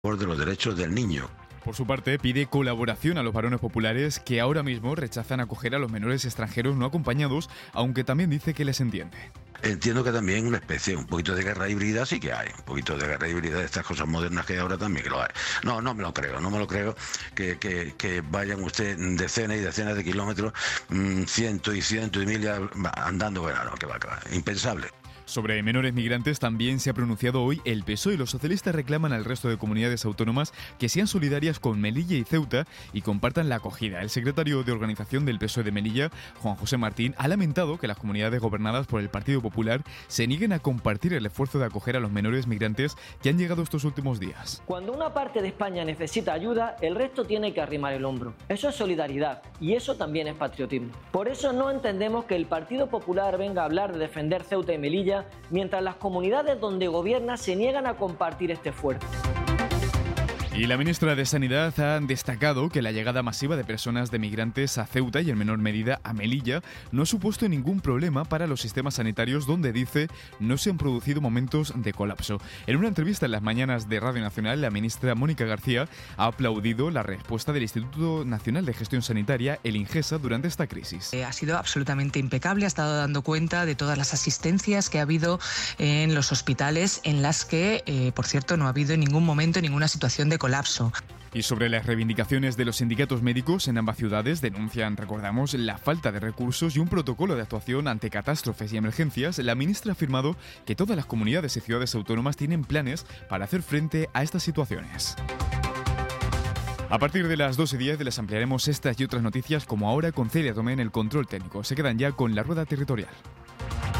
de los derechos del niño. Por su parte, pide colaboración a los varones populares que ahora mismo rechazan acoger a los menores extranjeros no acompañados, aunque también dice que les entiende. Entiendo que también una especie, un poquito de guerra híbrida sí que hay, un poquito de guerra híbrida de estas cosas modernas que hay ahora también que lo hay. No me lo creo que vayan usted decenas y decenas de kilómetros, cientos y cientos de millas andando, bueno, no, que va, impensable. Sobre menores migrantes también se ha pronunciado hoy el PSOE y los socialistas reclaman al resto de comunidades autónomas que sean solidarias con Melilla y Ceuta y compartan la acogida. El secretario de organización del PSOE de Melilla, Juan José Martín, ha lamentado que las comunidades gobernadas por el Partido Popular se nieguen a compartir el esfuerzo de acoger a los menores migrantes que han llegado estos últimos días. Cuando una parte de España necesita ayuda, el resto tiene que arrimar el hombro. Eso es solidaridad y eso también es patriotismo. Por eso no entendemos que el Partido Popular venga a hablar de defender Ceuta y Melilla mientras las comunidades donde gobierna se niegan a compartir este esfuerzo. Y la ministra de Sanidad ha destacado que la llegada masiva de personas de migrantes a Ceuta y en menor medida a Melilla no ha supuesto ningún problema para los sistemas sanitarios donde dice no se han producido momentos de colapso. En una entrevista en las mañanas de Radio Nacional, la ministra Mónica García ha aplaudido la respuesta del Instituto Nacional de Gestión Sanitaria, el INGESA, durante esta crisis. Ha sido absolutamente impecable, ha estado dando cuenta de todas las asistencias que ha habido en los hospitales en las que, por cierto, no ha habido en ningún momento ninguna situación de colapso. Y sobre las reivindicaciones de los sindicatos médicos en ambas ciudades, denuncian, recordamos, la falta de recursos y un protocolo de actuación ante catástrofes y emergencias. La ministra ha afirmado que todas las comunidades y ciudades autónomas tienen planes para hacer frente a estas situaciones. A partir de las 2:10 les ampliaremos estas y otras noticias, como ahora con Celia Tomé en el control técnico. Se quedan ya con La Rueda Territorial.